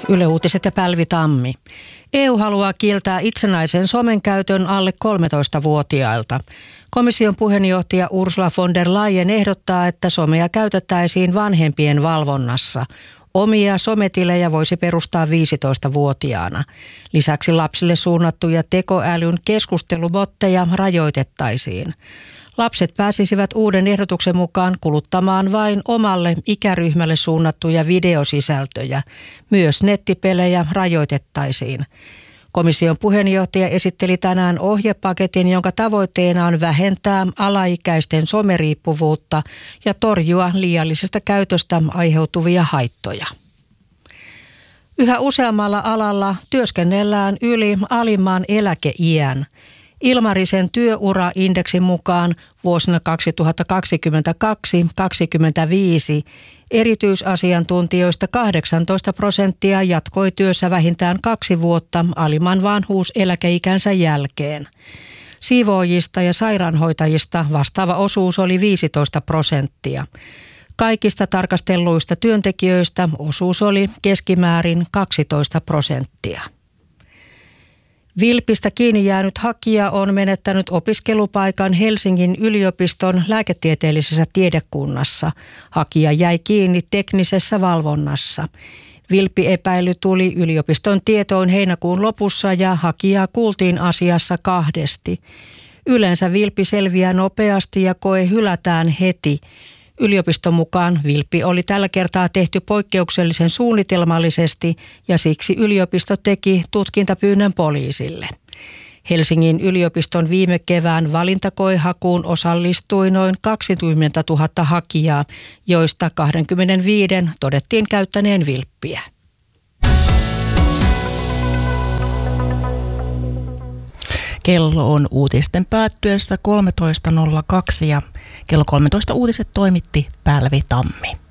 Yle Uutiset ja Päivi Tammi. EU haluaa kieltää itsenäisen somen käytön alle 13-vuotiailta. Komission puheenjohtaja Ursula von der Leyen ehdottaa, että somea käytettäisiin vanhempien valvonnassa. Omia sometilejä voisi perustaa 15-vuotiaana. Lisäksi lapsille suunnattuja tekoälyn keskustelubotteja rajoitettaisiin. Lapset pääsisivät uuden ehdotuksen mukaan kuluttamaan vain omalle ikäryhmälle suunnattuja videosisältöjä. Myös nettipelejä rajoitettaisiin. Komission puheenjohtaja esitteli tänään ohjepaketin, jonka tavoitteena on vähentää alaikäisten someriippuvuutta ja torjua liiallisesta käytöstä aiheutuvia haittoja. Yhä useammalla alalla työskennellään yli alimman eläkeiän. Ilmarisen työuraindeksin mukaan vuosina 2022-2025 erityisasiantuntijoista 18% jatkoi työssä vähintään 2 vuotta alimman vanhuuseläkeikänsä jälkeen. Siivoojista ja sairaanhoitajista vastaava osuus oli 15%. Kaikista tarkastelluista työntekijöistä osuus oli keskimäärin 12%. Vilpistä kiinni jäänyt hakija on menettänyt opiskelupaikan Helsingin yliopiston lääketieteellisessä tiedekunnassa. Hakija jäi kiinni teknisessä valvonnassa. Vilppi-epäily tuli yliopiston tietoon heinäkuun lopussa ja hakijaa kuultiin asiassa 2. Yleensä vilppi selviää nopeasti ja koe hylätään heti. Yliopiston mukaan vilppi oli tällä kertaa tehty poikkeuksellisen suunnitelmallisesti ja siksi yliopisto teki tutkintapyynnön poliisille. Helsingin yliopiston viime kevään valintakoehakuun osallistui noin 20 000 hakijaa, joista 25 todettiin käyttäneen vilppiä. Kello on uutisten päättyessä 13.02 ja kello 13 uutiset toimitti Päivi Tammi.